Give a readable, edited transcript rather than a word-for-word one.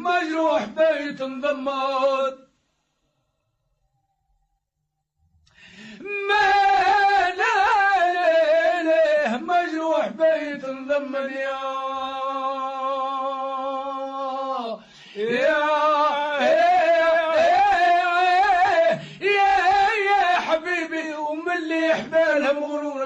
مجروح بيت انضمت ما ليله مجروح بيت انضمن يا حبيبي ومن اللي حبالها مغروح